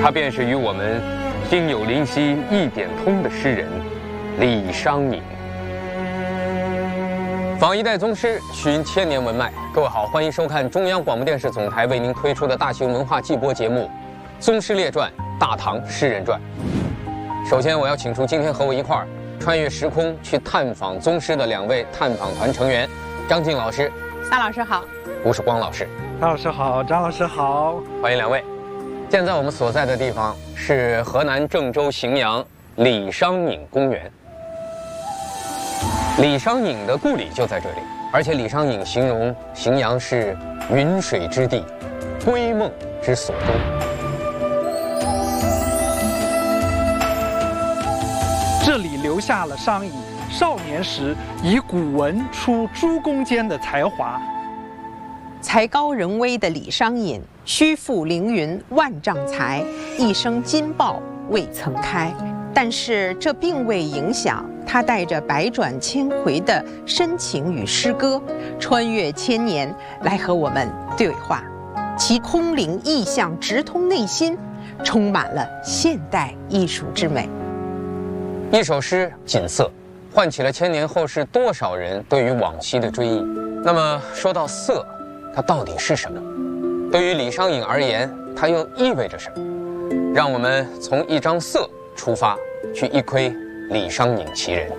他便是与我们心有灵犀一点通的诗人李商隐。访一代宗师，寻千年文脉。各位好，欢迎收看中央广播电视总台为您推出的大型文化季播节目《宗师列传·大唐诗人传》。首先，我要请出今天和我一块儿穿越时空去探访宗师的2位探访团成员：张静老师、 撒老师好， 吴世光老师。 沙老师好，张老师好， 欢迎2位。现在我们所在的地方是河南郑州荥阳李商隐公园。李商隐的故里就在这里，而且李商隐形容荥阳是云水之地，闺梦之所终。 这里留下了商隐少年时以古文出诸公间的才华。 才高人微的李商隐，虚负凌云万丈才，一生金报未曾开。但是这并未影响他带着百转千回的深情与诗歌，穿越千年来和我们对话。其空灵意象直通内心，充满了现代艺术之美。 一首诗《锦瑟》，唤起了千年后世多少人对于往昔的追忆。那么说到色，它到底是什么？对于李商隐而言，它又意味着什么？让我们从一张色出发，去一窥李商隐其人。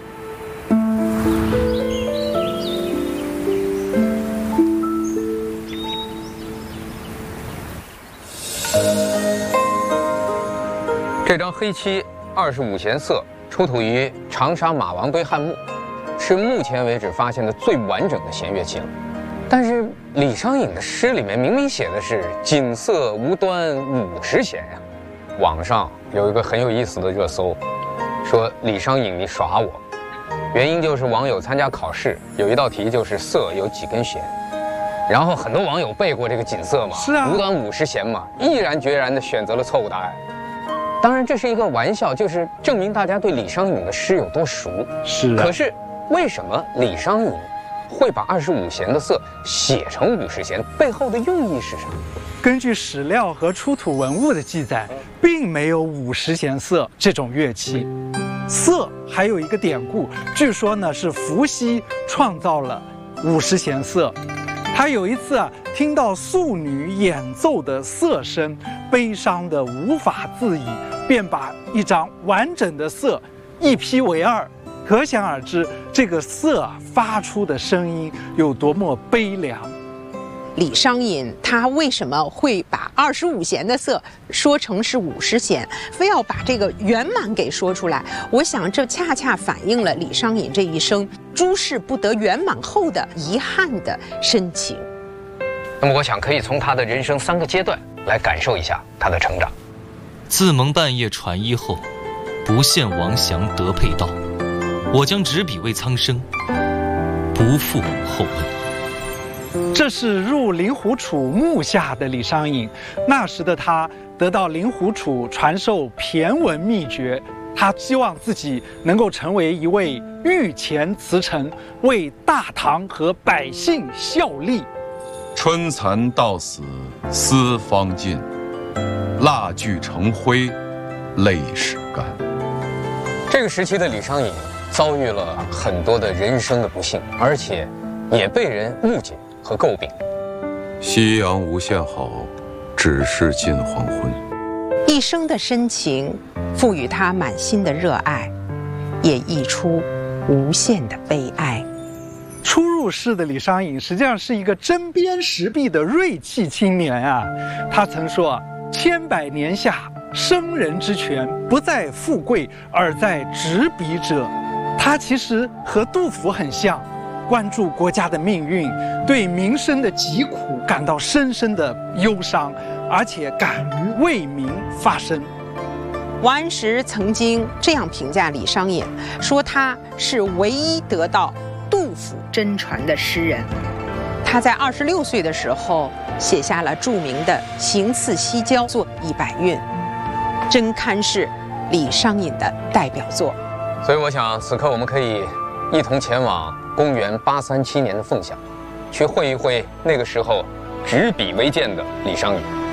这张黑漆25弦色出土于长沙马王堆汉墓，是目前为止发现的最完整的弦乐器了。但是李商隐的诗里面明明写的是锦瑟无端50弦呀。网上有一个很有意思的热搜，说李商隐你耍我，原因就是网友参加考试，有一道题就是瑟有几根弦，然后很多网友背过这个锦瑟嘛， 是啊， 无端50弦嘛，毅然决然地选择了错误答案。当然这是一个玩笑，就是证明大家对李商隐的诗有多熟。 是啊， 可是为什么李商隐会把25弦的瑟写成50弦？背后的用意是什么？ 根据史料和出土文物的记载，并没有50弦瑟这种乐器。瑟还有一个典故，据说呢是伏羲创造了50弦瑟。他有一次听到素女演奏的瑟声，悲伤得无法自已，便把一张完整的瑟一劈为2。可想而知，这个瑟发出的声音有多么悲凉。 李商隐他为什么会把25弦的瑟说成是50弦，非要把这个圆满给说出来？我想这恰恰反映了李商隐这一生诸事不得圆满后的遗憾的深情。 那么我想可以从他的人生3个阶段来感受一下他的成长。 自蒙半夜传衣后，不羡王祥得佩道。我将执笔为苍生，不负后问。 这是入灵狐楚墓下的李商隐，那时的他得到灵狐楚传授骈文秘诀，他希望自己能够成为一位御前词臣，为大唐和百姓效力。 春蚕到死丝方尽，蜡炬成灰泪始干。 这个时期的李商隐遭遇了很多的人生的不幸，而且也被人误解和诟病。 夕阳无限好，只是近黄昏。 一生的深情赋予他满心的热爱，也溢出无限的悲哀。 初入仕的李商隐实际上是一个针砭时弊的锐气青年啊。他曾说千百年下，生人之权不在富贵，而在执笔者。他其实和杜甫很像，关注国家的命运，对民生的疾苦感到深深的忧伤，而且敢于为民发声。 王安石曾经这样评价李商隐，说他是唯一得到杜甫真传的诗人。他在26岁的时候写下了著名的《行刺西郊作100韵》，真堪是李商隐的代表作。 所以我想此刻我们可以一同前往公元837年的凤翔，去会一会那个时候执笔为鉴的李商隐。